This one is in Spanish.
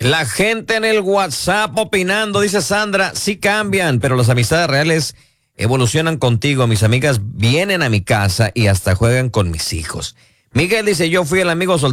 La gente en el WhatsApp opinando, dice Sandra, sí cambian, pero las amistades reales evolucionan contigo. Mis amigas vienen a mi casa y hasta juegan con mis hijos. Miguel dice, yo fui el amigo soltero